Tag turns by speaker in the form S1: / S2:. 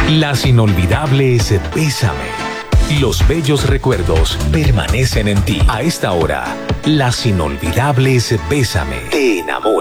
S1: Las inolvidables Bésame. Los bellos recuerdos permanecen en ti. A esta hora, las inolvidables Bésame te enamoran.